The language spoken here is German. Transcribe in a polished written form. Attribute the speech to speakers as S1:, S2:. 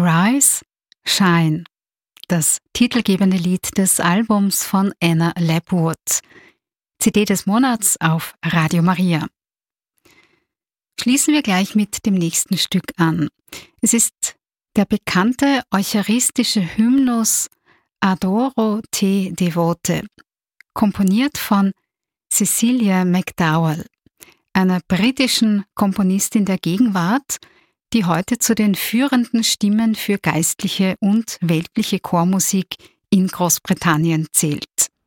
S1: Arise, Shine, das titelgebende Lied des Albums von Anna Lapwood, CD des Monats auf Radio Maria. Schließen wir gleich mit dem nächsten Stück an. Es ist der bekannte eucharistische Hymnus Adoro te devote, komponiert von Cecilia McDowell, einer britischen Komponistin der Gegenwart, die heute zu den führenden Stimmen für geistliche und weltliche Chormusik in Großbritannien zählt.